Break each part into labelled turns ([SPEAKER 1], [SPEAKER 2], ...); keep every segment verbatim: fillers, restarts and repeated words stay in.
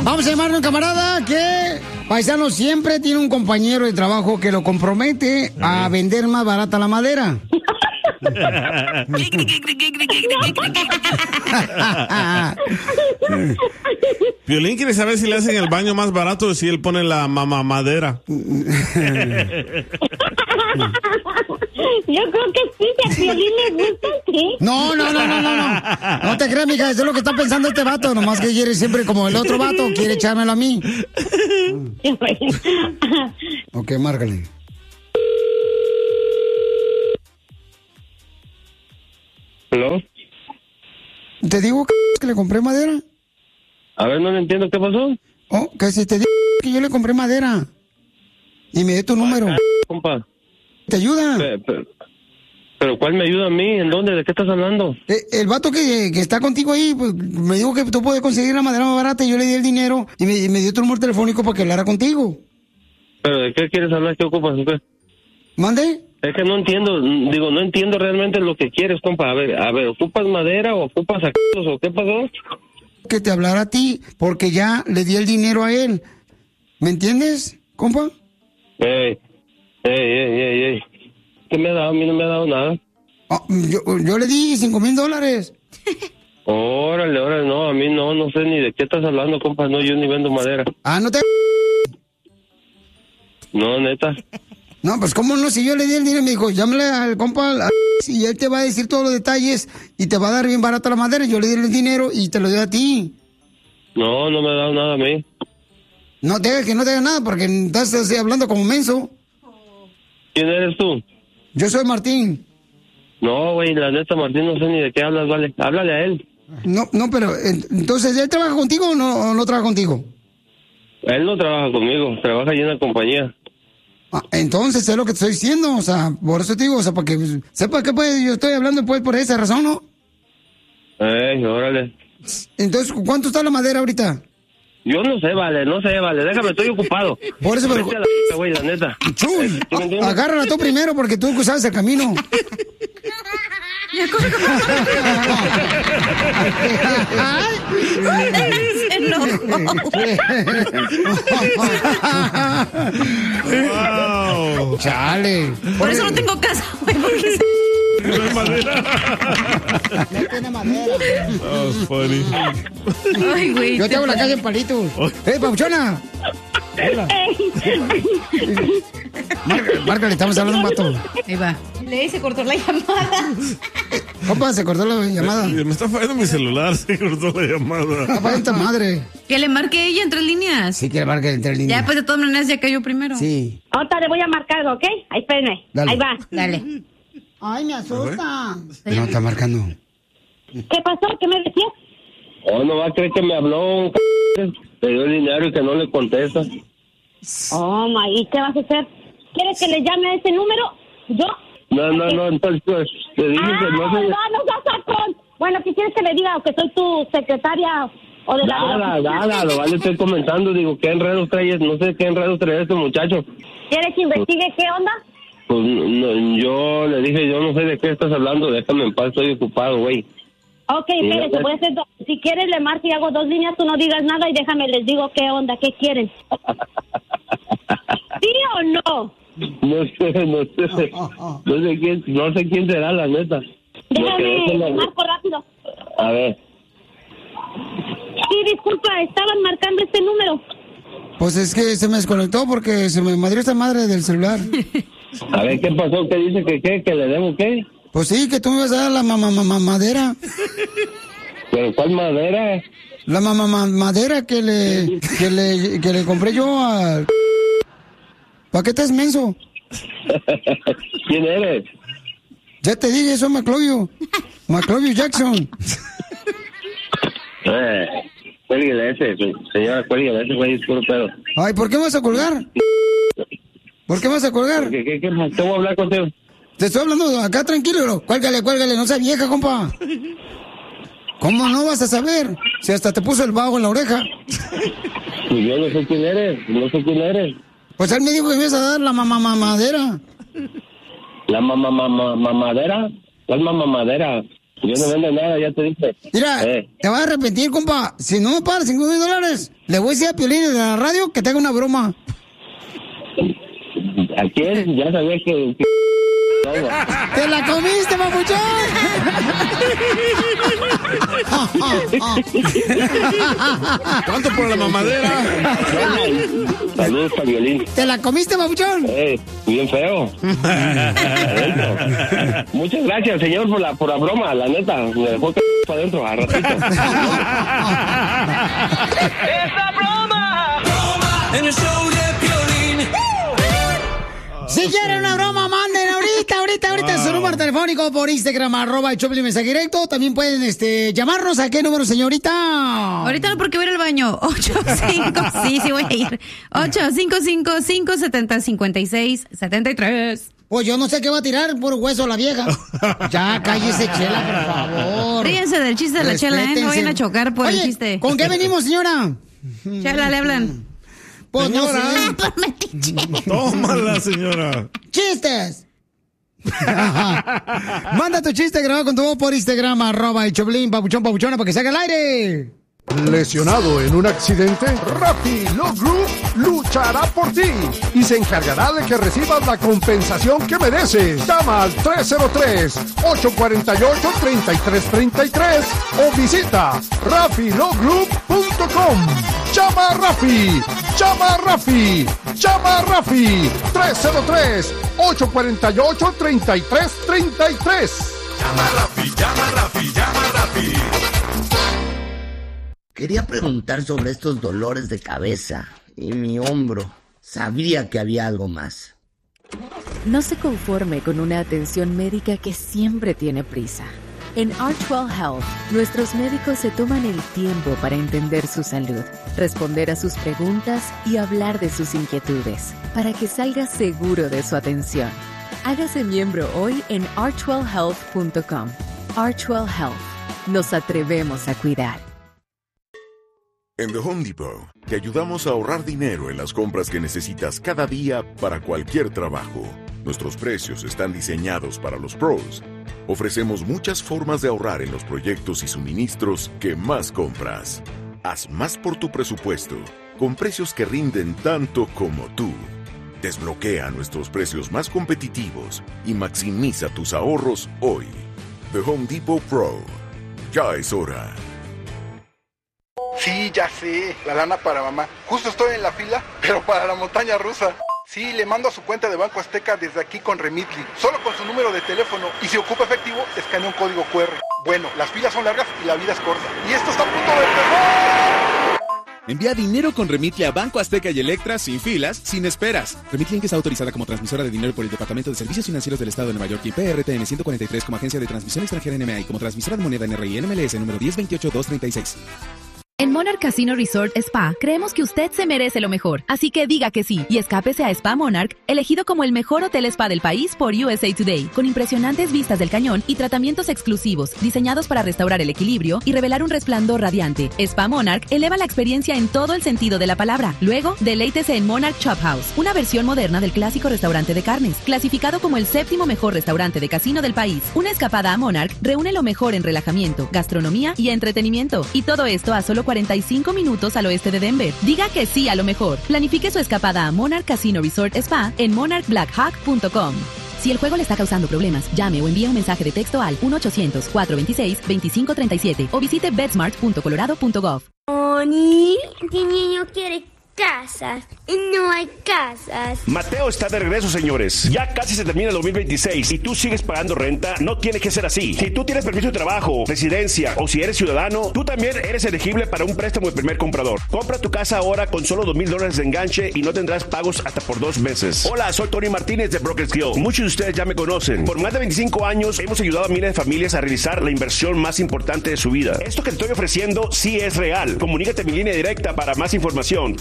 [SPEAKER 1] Vamos a llamar a un camarada que, paisano, siempre tiene un compañero de trabajo que lo compromete a vender más barata la madera.
[SPEAKER 2] Piolín quiere saber si le hacen el baño más barato o si él pone la mamamadera.
[SPEAKER 3] Yo creo que sí, que a Piolín le gusta, ¿sí?
[SPEAKER 1] No, no, no, no, no, no. No te creas, mija, eso es lo que está pensando este vato. Nomás que quiere siempre, como el otro vato, quiere echármelo a mí. Ok, márcale.
[SPEAKER 4] ¿Hello?
[SPEAKER 1] ¿Te digo que le compré madera?
[SPEAKER 4] A ver, no le entiendo, ¿qué pasó?
[SPEAKER 1] Oh, que si te digo que yo le compré madera. Y me dio tu número.
[SPEAKER 4] Ay, compa.
[SPEAKER 1] ¿Te ayuda?
[SPEAKER 4] Pero, pero, pero ¿cuál me ayuda a mí? ¿En dónde? ¿De qué estás hablando?
[SPEAKER 1] Eh, el vato que, que está contigo ahí, pues, me dijo que tú puedes conseguir la madera más barata y yo le di el dinero y me, y me dio tu número telefónico para que hablara contigo.
[SPEAKER 4] ¿Pero de qué quieres hablar? ¿Qué ocupas? ¿Qué?
[SPEAKER 1] ¿Mande?
[SPEAKER 4] Es que no entiendo, digo, no entiendo realmente lo que quieres, compa. A ver, a ver, ¿ocupas madera o ocupas saquitos o qué pasó?
[SPEAKER 1] Que te hablara a ti, porque ya le di el dinero a él. ¿Me entiendes, compa?
[SPEAKER 4] Ey, ey, ey, ey, ey. ¿Qué me ha dado? A mí no me ha dado nada.
[SPEAKER 1] Oh, yo, yo le di cinco mil dólares.
[SPEAKER 4] Órale, órale, no, a mí no, no sé ni de qué estás hablando, compa. No, yo ni vendo madera.
[SPEAKER 1] Ah, no te...
[SPEAKER 4] No, neta.
[SPEAKER 1] No, pues cómo no, si yo le di el dinero, me dijo, llámale al compa a- y él te va a decir todos los detalles y te va a dar bien barata la madera. Yo le di el dinero y te lo doy a ti.
[SPEAKER 4] No, no me ha dado nada a mí.
[SPEAKER 1] No te hagas que no te haga nada porque estás así, hablando como menso.
[SPEAKER 4] ¿Quién eres tú?
[SPEAKER 1] Yo soy Martín.
[SPEAKER 4] No, güey, la neta, Martín, no sé ni de qué hablas, vale. Háblale a él.
[SPEAKER 1] No, no, pero en- entonces, ¿él trabaja contigo o no, o no trabaja contigo?
[SPEAKER 4] Él no trabaja conmigo, trabaja allí en la compañía.
[SPEAKER 1] Ah, entonces, es lo que te estoy diciendo, o sea, por eso te digo, o sea, para que sepa que pues, yo estoy hablando pues por esa razón, ¿no?
[SPEAKER 4] Ey, órale.
[SPEAKER 1] Entonces, ¿cuánto está la madera ahorita?
[SPEAKER 4] Yo no sé, vale, no sé, vale. Déjame, estoy ocupado.
[SPEAKER 1] Por eso, pero...
[SPEAKER 4] Vete a la güey, la neta.
[SPEAKER 1] Chuy,
[SPEAKER 4] ¿Sí me entiendes?
[SPEAKER 1] agárrala tú primero porque tú sabes el camino.
[SPEAKER 5] Se enojó.
[SPEAKER 2] Wow.
[SPEAKER 1] Chale.
[SPEAKER 5] Por eso no tengo casa, güey, porque se...
[SPEAKER 2] No hay madera.
[SPEAKER 1] No tiene madera.
[SPEAKER 2] That was funny.
[SPEAKER 5] Ay, güey.
[SPEAKER 1] Yo te hago la casa en palitos. ¡Eh, Pauchona! Hola. Márcale, márcale, estamos hablando un vato.
[SPEAKER 5] Ahí va. Le se cortó la llamada.
[SPEAKER 1] Compa, se cortó la llamada.
[SPEAKER 2] Me está fallando mi celular, se cortó la llamada.
[SPEAKER 1] Papá, esta madre.
[SPEAKER 5] Que le marque ella en tres líneas.
[SPEAKER 1] Sí, que marque entre líneas.
[SPEAKER 5] Ya, pues de todas maneras ya cayó primero.
[SPEAKER 1] Sí.
[SPEAKER 3] Ahorita le voy a marcar, ¿ok? Ahí, espérenme.
[SPEAKER 1] Dale.
[SPEAKER 3] Ahí va.
[SPEAKER 5] Dale.
[SPEAKER 1] Ay, me asusta. No, está marcando.
[SPEAKER 3] ¿Qué pasó? ¿Qué me decías?
[SPEAKER 4] Oh, no va a creer que me habló un c... Le dio el dinero y que no le contesta.
[SPEAKER 3] Oh, my, ¿y qué vas a hacer? ¿Quieres que le llame a ese número? ¿Yo?
[SPEAKER 4] No, no, no, entonces pues, le dije
[SPEAKER 3] Ah,
[SPEAKER 4] que no
[SPEAKER 3] no,
[SPEAKER 4] se...
[SPEAKER 3] no seas sacón. Bueno, ¿qué quieres que le diga? ¿O que soy tu secretaria o de la... de la
[SPEAKER 4] Nada,
[SPEAKER 3] oficina?
[SPEAKER 4] nada, lo vale, estoy comentando, digo, ¿qué enredos traes? No sé qué enredos trae este muchacho.
[SPEAKER 3] ¿Quieres que investigue qué onda?
[SPEAKER 4] Pues no, yo le dije, yo no sé de qué estás hablando, déjame en paz, estoy ocupado, güey.
[SPEAKER 3] Ok, espérese, voy a hacer... do- Si quieres le marco y hago dos líneas, tú no digas nada y déjame, les digo qué onda, qué quieren. ¿Sí o no?
[SPEAKER 4] No sé, no sé, no sé quién, no sé quién será, la neta. Lo que
[SPEAKER 3] Déjame,
[SPEAKER 4] es la-
[SPEAKER 3] marco rápido.
[SPEAKER 4] A ver,
[SPEAKER 3] Sí, disculpa, estaban marcando este número.
[SPEAKER 1] Pues es que se me desconectó porque se me madrió esta madre del celular.
[SPEAKER 4] a ver, ¿qué pasó? ¿Qué dice que qué? ¿Que le debo qué?
[SPEAKER 1] Pues sí, que tú me vas a dar la mamá mamá madera.
[SPEAKER 4] ¿Pero cuál madera?
[SPEAKER 1] La mamá madera que le, que le, que le compré yo al... ¿Para qué estás menso?
[SPEAKER 4] ¿Quién eres?
[SPEAKER 1] Ya te dije, soy Maclovio. Maclovio Jackson.
[SPEAKER 4] Eh, cuélguele ese, señora, cuélguele ese, güey, es puro pedo.
[SPEAKER 1] Ay, ¿por qué vas a colgar? ¿Por qué vas a colgar?
[SPEAKER 4] ¿Qué, qué, qué más? ¿Cómo voy a hablar contigo?
[SPEAKER 1] Te estoy hablando acá tranquilo. Cuélgale, cuélgale, no seas vieja, compa. ¿Cómo no vas a saber? Si hasta te puso el vago en la oreja.
[SPEAKER 4] Pues yo no sé quién eres, no sé quién eres.
[SPEAKER 1] Pues él me dijo que me ibas a dar la mamá mamadera.
[SPEAKER 4] ¿La mamá mamá mamadera? ¿Cuál mamá madera? Yo no vendo nada, ya te dije.
[SPEAKER 1] Mira,
[SPEAKER 4] eh.
[SPEAKER 1] te vas a arrepentir, compa. Si no me pagas cinco mil dólares, le voy a decir a Piolín de la radio que te haga una broma.
[SPEAKER 4] ¿A quién? Ya sabía que... que...
[SPEAKER 1] ¡Te la comiste, papuchón!
[SPEAKER 2] ¿Cuánto por la mamadera?
[SPEAKER 4] Saludos para Violín.
[SPEAKER 1] ¿Te la comiste, papuchón?
[SPEAKER 4] Eh, bien feo. Adentro. Muchas gracias, señor, por la, por la broma, la neta. Me dejó para adentro, a ratito.
[SPEAKER 6] ¡Esa broma! ¡Broma! En el show de Piolín.
[SPEAKER 1] Si quieren una broma, manden ahorita, ahorita, ahorita wow. Su número telefónico por Instagram, arroba el Choplin mensaje directo. También pueden este, llamarnos. ¿A qué número, señorita?
[SPEAKER 5] Ahorita no, porque voy a ir al baño. ocho cinco, sí, sí voy a ir. ocho cinco cinco, cinco siete cero, cinco seis siete tres.
[SPEAKER 1] Pues yo no sé qué va a tirar por hueso la vieja. Ya, cállese, Chela, por favor.
[SPEAKER 5] Ríense del chiste de la Chela, ¿eh? No vayan a chocar por
[SPEAKER 1] Oye,
[SPEAKER 5] el chiste.
[SPEAKER 1] ¿con qué venimos, señora?
[SPEAKER 5] Chela, le hablan.
[SPEAKER 1] Pues
[SPEAKER 2] señora.
[SPEAKER 1] No sé.
[SPEAKER 2] Tómala, señora.
[SPEAKER 1] ¡Chistes! Manda tu chiste grabado con tu voz por Instagram, arroba el Choplin, papuchón, papuchona, para que salga al aire.
[SPEAKER 7] ¿Lesionado en un accidente? Rappi Law Group luchará por ti y se encargará de que recibas la compensación que mereces. Llama al tres cero tres, ocho cuatro ocho, tres tres tres tres o visita rappi law group punto com. Llama a Rappi, llama a Rappi, llama a Rappi. tres cero tres, ocho cuatro ocho, tres tres tres tres.
[SPEAKER 8] Llama a Rappi, llama a Rappi, llama a Rappi.
[SPEAKER 9] Quería preguntar sobre estos dolores de cabeza y mi hombro. Sabía que había algo más.
[SPEAKER 10] No se conforme con una atención médica que siempre tiene prisa. En Archwell Health, nuestros médicos se toman el tiempo para entender su salud, responder a sus preguntas y hablar de sus inquietudes, para que salga seguro de su atención. Hágase miembro hoy en archwell health punto com. Archwell Health. Nos atrevemos a cuidar.
[SPEAKER 8] En The Home Depot, te ayudamos a ahorrar dinero en las compras que necesitas cada día para cualquier trabajo. Nuestros precios están diseñados para los pros. Ofrecemos muchas formas de ahorrar en los proyectos y suministros que más compras. Haz más por tu presupuesto, con precios que rinden tanto como tú. Desbloquea nuestros precios más competitivos y maximiza tus ahorros hoy. The Home Depot Pro. Ya es hora.
[SPEAKER 11] Sí, ya sé, la lana para mamá. Justo estoy en la fila, pero para la montaña rusa. Sí, le mando a su cuenta de Banco Azteca desde aquí con Remitly, solo con su número de teléfono. Y si ocupa efectivo, escanea un código cu erre. Bueno, las filas son largas y la vida es corta. Y esto está a punto de empezar.
[SPEAKER 12] Envía dinero con Remitly a Banco Azteca y Electra sin filas, sin esperas. Remitly está autorizada como transmisora de dinero por el Departamento de Servicios Financieros del Estado de Nueva York y P R T N ciento cuarenta y tres como agencia de transmisión extranjera N M A y como transmisora de moneda N R I N M L S número diez veintiocho dos treinta y seis.
[SPEAKER 13] En Monarch Casino Resort Spa, creemos que usted se merece lo mejor. Así que diga que sí y escápese a Spa Monarch, elegido como el mejor hotel spa del país por U S A Today, con impresionantes vistas del cañón y tratamientos exclusivos, diseñados para restaurar el equilibrio y revelar un resplandor radiante. Spa Monarch eleva la experiencia en todo el sentido de la palabra. Luego, deleítese en Monarch Chop House, una versión moderna del clásico restaurante de carnes, clasificado como el séptimo mejor restaurante de casino del país. Una escapada a Monarch reúne lo mejor en relajamiento, gastronomía y entretenimiento. Y todo esto a solo cuarenta y cinco minutos al oeste de Denver. Diga que sí a lo mejor. Planifique su escapada a Monarch Casino Resort Spa en monarch black hawk punto com. Si el juego le está causando problemas, llame o envíe un mensaje de texto al uno ochocientos, cuatro veintiséis, veinticinco treinta y siete o visite betsmart punto colorado punto gov.
[SPEAKER 14] Oni, mi niño quiere casas y no hay casas.
[SPEAKER 15] Mateo está de regreso, señores. Ya casi se termina el dos mil veintiséis y tú sigues pagando renta. No tiene que ser así. Si tú tienes permiso de trabajo, residencia o si eres ciudadano, tú también eres elegible para un préstamo de primer comprador. Compra tu casa ahora con solo dos mil dólares de enganche y no tendrás pagos hasta por dos meses. Hola, soy Tony Martínez de Brokers Guild. Muchos de ustedes ya me conocen. Por más de veinticinco años hemos ayudado a miles de familias a realizar la inversión más importante de su vida. Esto que te estoy ofreciendo sí es real. Comunícate a mi línea directa para más información. tres cero tres,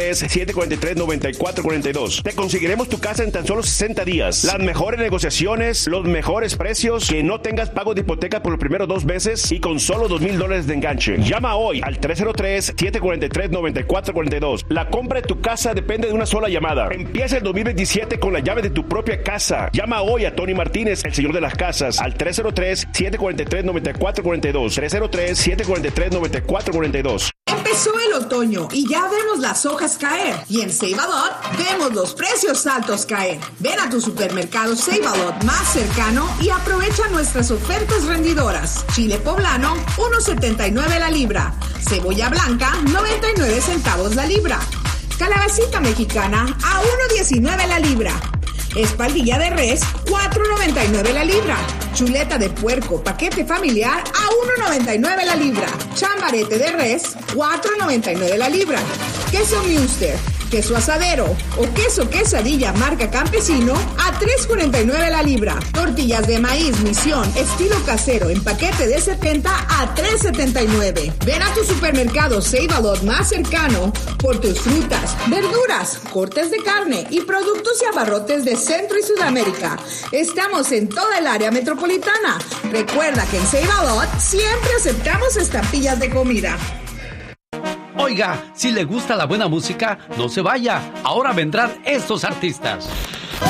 [SPEAKER 15] tres, siete cuatro tres, nueve cuatro cuatro dos. Te conseguiremos tu casa en tan solo sesenta días. Las mejores negociaciones, los mejores precios, que no tengas pago de hipoteca por los primeros dos meses y con solo dos mil dólares de enganche. Llama hoy al tres cero tres, siete cuatro tres, nueve cuatro cuatro dos. La compra de tu casa depende de una sola llamada. Empieza el dos mil veintisiete con la llave de tu propia casa. Llama hoy a Tony Martínez, el señor de las casas, al tres cero tres, siete cuatro tres, nueve cuatro cuatro dos. tres cero tres, siete cuatro tres, nueve cuatro cuatro dos.
[SPEAKER 16] Empezó el otoño y ya vemos las hojas caer. Y en Save a Lot vemos los precios altos caer. Ven a tu supermercado Save a Lot más cercano y aprovecha nuestras ofertas rendidoras. Chile poblano, uno setenta y nueve la libra. Cebolla blanca, noventa y nueve centavos la libra. Calabacita mexicana, a uno diecinueve la libra. Espaldilla de res, cuatro noventa y nueve la libra. Chuleta de puerco, paquete familiar, a uno noventa y nueve la libra. Chambarete de res, cuatro noventa y nueve la libra. Queso Munster, queso asadero o queso quesadilla marca Campesino, a tres cuarenta y nueve la libra. Tortillas de maíz Misión, estilo casero, en paquete de setenta, a tres setenta y nueve. Ven a tu supermercado Save a Lot más cercano por tus frutas, verduras, cortes de carne y productos y abarrotes de Centro y Sudamérica. Estamos en toda el área metropolitana. Recuerda que en Save a Lot siempre aceptamos estampillas de comida.
[SPEAKER 17] Oiga, si le gusta la buena música, no se vaya. Ahora vendrán estos artistas.